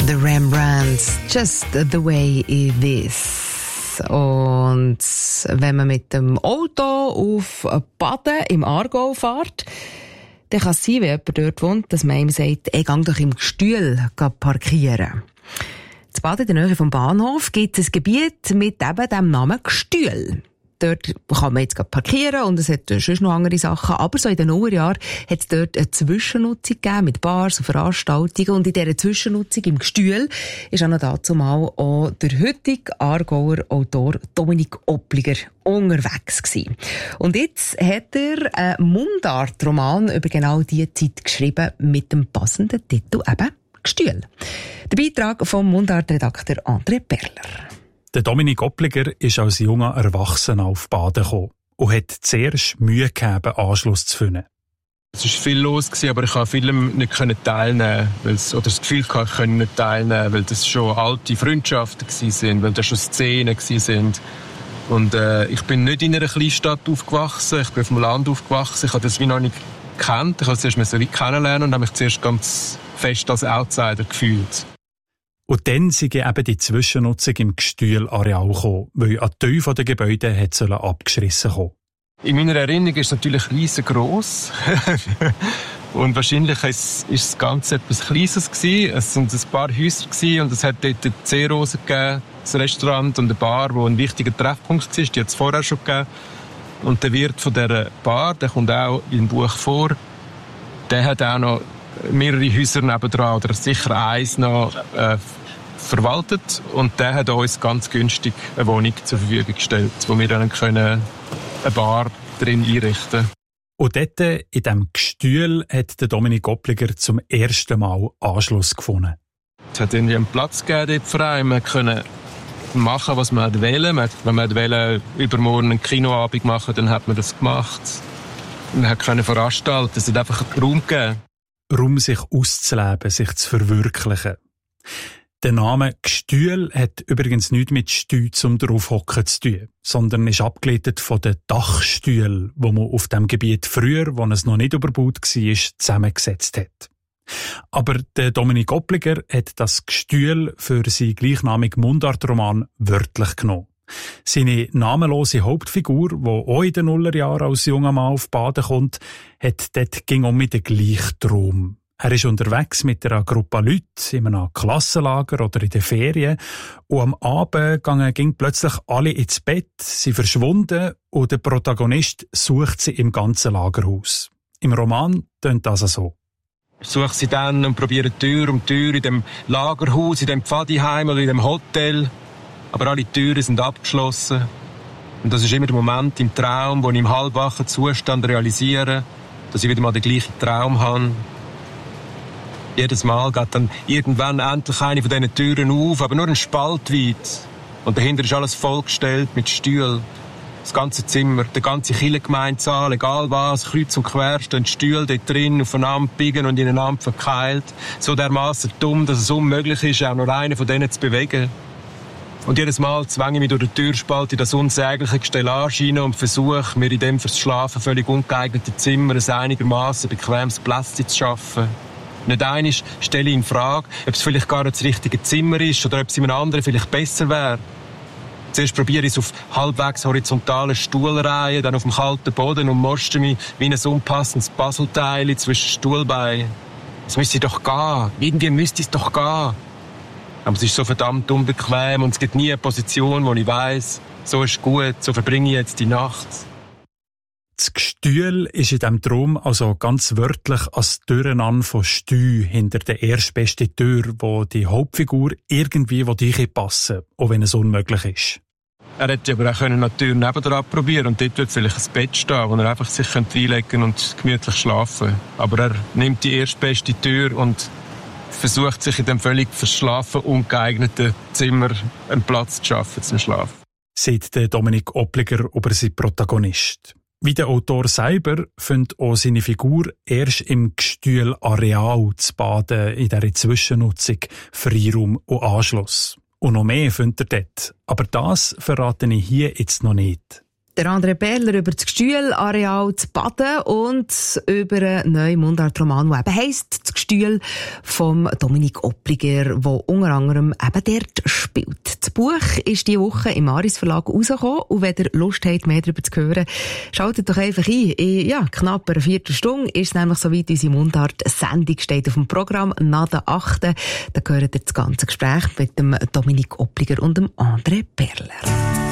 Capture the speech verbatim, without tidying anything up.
The Rembrandts, Just the Way It Is. Und wenn man mit dem Auto auf Baden im Aargau fährt, dann kann es sein, wenn jemand dort wohnt, dass man ihm sagt, ey, geh doch im Gestühl parkieren. In Baden, in der Nähe vom Bahnhof, gibt es ein Gebiet mit eben dem Namen Gestühl. Dort kann man jetzt parkieren und es hat sonst noch andere Sachen. Aber so in den Nullerjahren hat es dort eine Zwischennutzung gegeben mit Bars und Veranstaltungen. Und in dieser Zwischennutzung im Gestühl ist auch noch dazu mal auch der heutige Aargauer Autor Dominik Oppliger unterwegs gewesen. Und jetzt hat er einen Mundart-Roman über genau diese Zeit geschrieben mit dem passenden Titel eben Gestühl. Der Beitrag vom Mundart-Redakteur André Perler. Der Dominik Oppliger ist als junger Erwachsener auf Baden gekommen und hat zuerst Mühe gehabt, Anschluss zu finden. Es war viel los, aber ich konnte vielem nicht teilnehmen, weil es, oder das Gefühl hatte, ich konnte nicht teilnehmen, weil das schon alte Freundschaften waren, weil das schon Szenen waren. Und äh, ich bin nicht in einer Kleinstadt aufgewachsen, ich bin auf dem Land aufgewachsen, ich habe das wie noch nicht gekannt, ich habe es zuerst Leute kennenlernen und habe mich zuerst ganz fest als Outsider gefühlt. Und dann sind eben die Zwischennutzung im Gestühlareal gekommen, weil an die Tür der Gebäude hat abgeschissen kommen. In meiner Erinnerung ist es natürlich riesengroß. Und wahrscheinlich ist das Ganze etwas Kleines gewesen. Es waren ein paar Häuser gewesen und es hat dort die Seerose gegeben, das Restaurant und eine Bar, wo ein wichtiger Treffpunkt war. Die hat es vorher schon gegeben. Und der Wirt von dieser Bar, der kommt auch im Buch vor, der hat auch noch mehrere Häuser nebendran, oder sicher eins noch, äh, verwaltet. Und der hat uns ganz günstig eine Wohnung zur Verfügung gestellt, wo wir dann können eine Bar drin einrichten können. Und dort, in diesem Gestühl, hat der Dominik Oppliger zum ersten Mal Anschluss gefunden. Es hat irgendwie einen Platz gegeben dort frei. Man konnte machen, was man wollte. Wenn man wollte, übermorgen einen Kinoabend machen, dann hat man das gemacht. Man konnte veranstalten. Es hat einfach einen Raum gegeben. Raum, sich auszuleben, sich zu verwirklichen. Der Name Gestühl hat übrigens nichts mit Stühl zum Draufhocken zu tun, sondern ist abgeleitet von den Dachstühlen, die man auf dem Gebiet früher, wo es noch nicht überbaut war, zusammengesetzt hat. Aber der Dominik Oppliger hat das Gestühl für seinen gleichnamigen Mundartroman wörtlich genommen. Seine namenlose Hauptfigur, die auch in den Nullerjahren als junger Mann auf Baden kommt, hat dort ging um mit den gleichen Traum. Er ist unterwegs mit einer Gruppe Leute in einem Klassenlager oder in den Ferien und am Abend gingen, gingen plötzlich alle ins Bett, sie verschwunden und der Protagonist sucht sie im ganzen Lagerhaus. Im Roman tönt das so. Ich suche sie dann und probiere Tür um Tür in dem Lagerhaus, in dem Pfadiheim oder in dem Hotel. Aber alle Türen sind abgeschlossen. Und das ist immer der Moment im Traum, wo ich im halbwachen Zustand realisiere, dass ich wieder mal den gleichen Traum habe. Jedes Mal geht dann irgendwann endlich eine von diesen Türen auf, aber nur ein Spalt weit. Und dahinter ist alles vollgestellt mit Stühlen. Das ganze Zimmer, der ganze Kirchengemeindesaal, egal was, kreuz und quer, stehen Stühle dort drin, aufeinander biegen und ineinander verkeilt. So dermassen dumm, dass es unmöglich ist, auch nur einen von denen zu bewegen. Und jedes Mal zwänge ich mich durch die Türspalte in das unsägliche Gestellage hinein und versuche, mir in dem fürs Schlafen völlig ungeeigneten Zimmer ein einigermaßen bequemes Plätzchen zu schaffen. Nicht einmal stelle ich in Frage, ob es vielleicht gar nicht das richtige Zimmer ist oder ob es in einem anderen vielleicht besser wäre. Zuerst probiere ich es auf halbwegs horizontalen Stuhlreihen, dann auf dem kalten Boden und morste mich wie ein unpassendes Puzzleteil zwischen Stuhlbeinen. Es müsste doch gehen. Irgendwie müsste es doch gehen. Aber es ist so verdammt unbequem und es gibt nie eine Position, wo ich weiss, so ist gut, so verbringe ich jetzt die Nacht. Das Gestühl ist in diesem Traum also ganz wörtlich als Türen von Stüh hinter der erstbesten Tür, wo die Hauptfigur irgendwie passen will, auch wenn es unmöglich ist. Er hätte aber auch eine Tür nebendran probieren und dort wird vielleicht ein Bett stehen, wo er einfach sich reinlegen und gemütlich schlafen kann. Aber er nimmt die erstbeste Tür und versucht sich in dem völlig fürs Schlafen ungeeigneten Zimmer einen Platz zu schaffen zum Schlafen. Sagt der Dominik Oppliger über seinen Protagonist. Wie der Autor selber findet auch seine Figur erst im Gestühlareal zu Baden in dieser Zwischennutzung Freiraum und Anschluss. Und noch mehr findet er dort. Aber das verrate ich hier jetzt noch nicht. Der André Perler über das Gstühl-Areal zu Baden und über einen neuen Mundartroman, der eben heisst «Das Gstühl» vom Dominik Oppliger, der unter anderem eben dort spielt. Das Buch ist diese Woche im Aris Verlag rausgekommen und wenn ihr Lust habt, mehr darüber zu hören, schaltet doch einfach ein. In ja, knapp einer Viertelstunde ist es nämlich soweit, unsere Mundart-Sendung steht auf dem Programm, nach der achten. Da gehört ihr das ganze Gespräch mit dem Dominik Oppliger und dem André Perler.